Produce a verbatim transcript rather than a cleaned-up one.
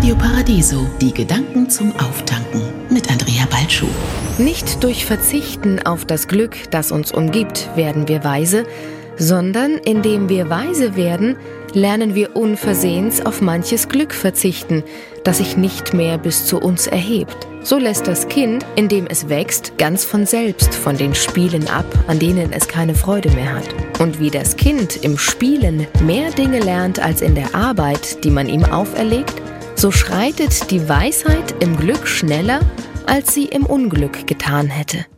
Radio Paradiso, die Gedanken zum Auftanken mit Andrea Balschuh. Nicht durch Verzichten auf das Glück, das uns umgibt, werden wir weise, sondern indem wir weise werden, lernen wir unversehens auf manches Glück verzichten, das sich nicht mehr bis zu uns erhebt. So lässt das Kind, indem es wächst, ganz von selbst von den Spielen ab, an denen es keine Freude mehr hat. Und wie das Kind im Spielen mehr Dinge lernt als in der Arbeit, die man ihm auferlegt, so schreitet die Weisheit im Glück schneller, als sie im Unglück getan hätte.